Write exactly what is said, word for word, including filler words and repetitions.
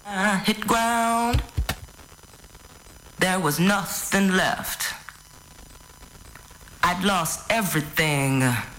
I hit ground. There was nothing left. I'd lost everything.